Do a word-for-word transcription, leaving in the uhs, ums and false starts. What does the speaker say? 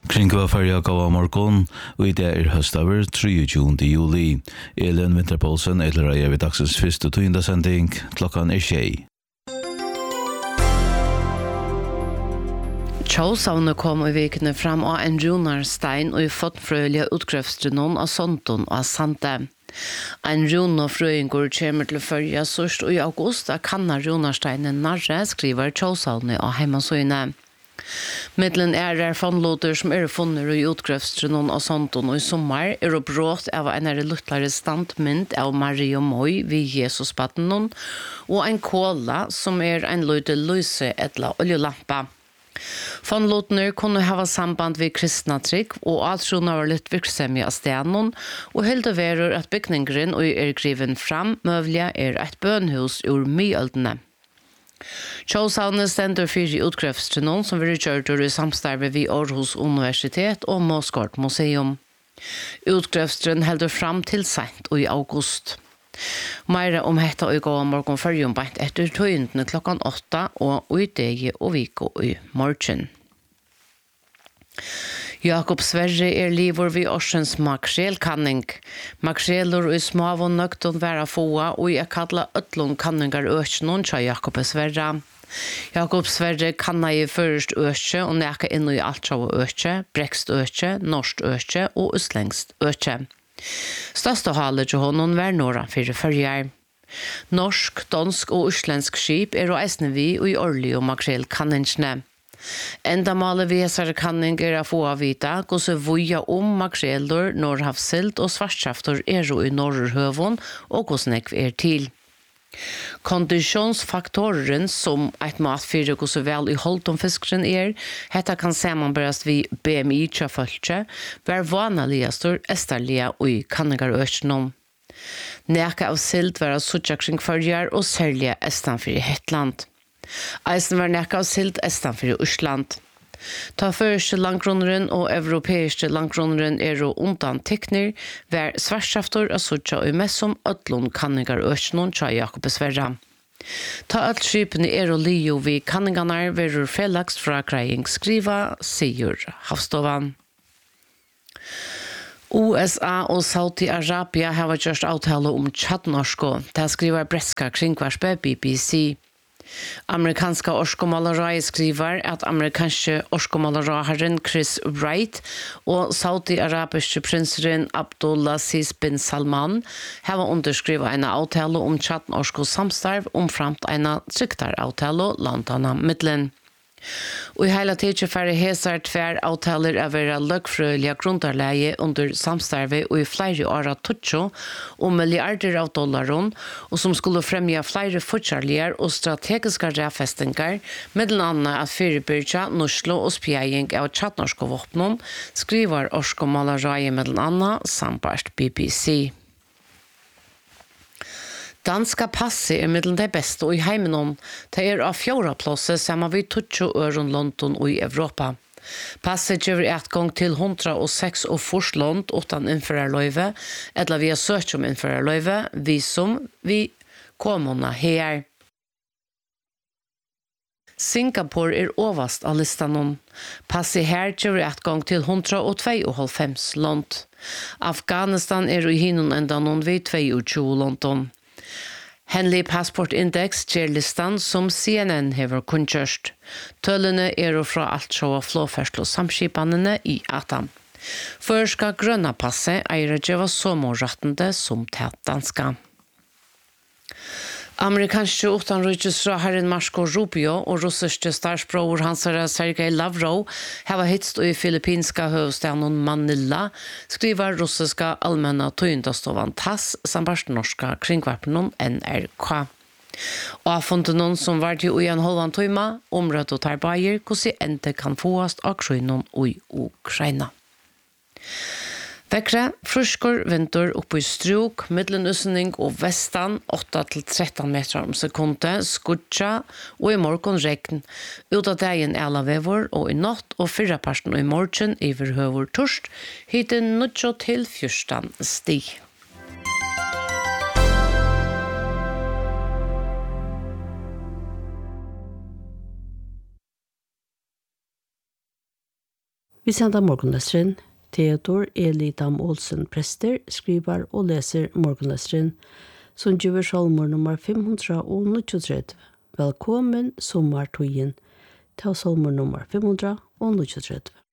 Kringva färja gav morgon och i det är höstaver tjugoåttonde juli. Elin Winterpolsen eller är vid dagsens första och tynda sändning klockan är tjej. Tjåsavne kom i vekene fram av en runarstein og i fottfrølige utgrøvstrenon av Sonton og Sante. En runarfrøyngur kommer til førja sørst og i august av kanna runarsteinen narre, skriver Tjåsavne av heimasøyne. Middelen er er fondlåter som er funnet i utgrøvstrenon av Sonton og i sommar er opprått av en er luttlare standmynd av Marie og Moi vid Jesusbatenon og en kåla som er en løyde løyse etla oljelampa. Fondlåtner kunne hava samband vid kristna trygg og altrona var litt virksomhet av stenon og helt verur at bygningren og er griven fram møvliga er et bønhus ur myøldene. Tjåsavne stender fyrir utgrøvstrenon som vil kjørtur i samstarve vid Aarhus Universitet og Måskort Museum. Utgrøvstren heldur fram til sent og i august. Meira om hetta og gå morgon førjum beint etter tøyndene klokkan åtta og utdegi og viko i morgen. Jakob Sverre er livor vid årsens makrelkanning. Makreler og smav og nøgton være foa og jeg kalla ötlun kanningar økjennom tja Jakob Sverre. Jakob Sverre kanna i først økje og neka inn i alt av økje, brekst økje, norsk økje og uslengst økje. Største halet til honom var några fyrir førjar. Norsk, dansk og uslensk skip er og eisne vi og i årlig og makrel kanningsne. Enda male vi hesare kanning er å få av vita gose vuja om makreler, norrhavsild og svartskjafter er og i norrhøvon og gose nekv er til. Kondisjonsfaktoren som et mat fyrir gose vel i holdom fiskren er, hetta kan samanberast vi B M I tja fölkje, var vanaligastor estarlia og i kanningar økjenom. Neka av sild var av suttja kring førjar og særlige estanfyrir Hetland. Eisen var neka av sild estanfyrir Østland. Ta første langgruneren og europeiske langgruneren er og undan tekner, var svartskjaftor av suttja og messom ötlun kanningar økjenom tja Jakob Sverre. Ta alt skipene er og lio vi kanningarnar verur felaks fra greying skriva, sier Havstovan. U S A og Saudi-Arabia har gjort avtale om tjattnorsko. Det skriver bretska kringvarspe B B C. Amerikanska orskomalaraj skriver at amerikanske orskomalarajaren Chris Wright og saudi-arabiske prinseren Abdulaziz bin Salman har underskrivet en avtale om tjattnorsko samstarv omframt en tryktar avtale landana middelen. Og i hele tiden færre hesar tver avtaler av være løgfrøyelige grundarleie under samstarve og i flere år av tutsjo og milliarder av dollaron, og som skulle fremja flere fortjarliger og strategiske rævfestingar, mellom annet at fyrirbyrja, norslo og spjeiing av tjattnorsko våpnon, skriver orskomalaraje mellom annet, sambart B B C. Danska passi er middelen de beste og i heimenom, det er av fjorda plåse sammen vi tutsjo øron London og i Europa. Passet gjør etgang til hundra og seks og fors land utan innførerløyve, eller vi har søkt om innførerløyve, vi som vi kommona her. Singapore er overast av listanon. Passi her gjør etgang til hundra og tjueto land. Afghanistan er i hinnon enda noen vi tjueto London. Henley Passport Index gjør listan som C N N hever kunnkjørst. Tøllene er fra alt sjå av flåferslo samskipanene i Atam. Førska grønna passe eier gjøva så mårattende som tæt danska. Amerikanske utanriksrådherren Marco Rubio og russiske statsbror Hansara Sergej Lavrov har hitst i filippinska huvudstaden Manila, skriver russiska allmänna tøyndastovan T A S samt norska kringvarpen N R K. Og har funnet noen som var til i en halvan tøyma, området og tarbager, hvordan ente kan fåast av krøynon i Ukraina. Vekre, fruskor, vinter oppe i struk, middelnusning og vestan, åtta til tretton meter om sekundet, skudja og i morgon regn. Ut av dagen ala vevor og i natt og fyrra parsten og i morgen iver høver torst, hiten nutjo til fjørstan stig. Vi sender morgenløseren. Theodor Eli Dam Olsen prester, skriver og leser morgenløseren som gjør salmer nummer fem hundre og trettio. Velkommen sommertøyen til salmer nummer fem hundre og trettio.